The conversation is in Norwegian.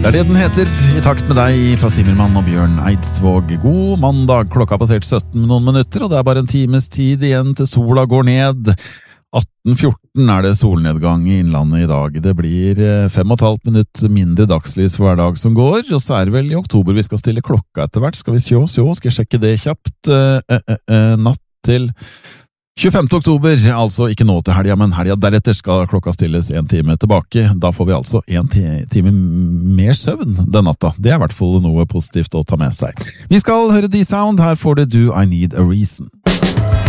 Det det den heter, I takt med deg fra Simmermann og Bjørn Eidsvåg. God mandag, klokka har passert 17 med noen minutter, og det bare en times tid igjen til sola går ned. 18:14 det solnedgang I Innlandet I dag. Det blir 5,5 minutter mindre dagslys for hver dag som går, og så det vel I oktober vi skal stille klokka etter hvert. Skal vi sjå, skal jeg sjekke det kjapt. Natt til 25. oktober, altså ikke nå til helga, men helga deretter skal klokka stilles en time tilbake. Da får vi altså en time mer søvn den natta. Det I hvert fall noe positivt å ta med seg. Vi skal høre D-Sound, her får det Do I Need a Reason.